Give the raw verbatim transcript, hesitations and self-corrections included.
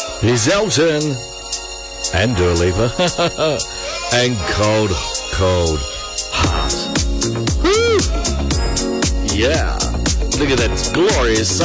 Here's Elton and Dua Lipa and Cold, Cold Heart. Woo! Yeah, look at that glorious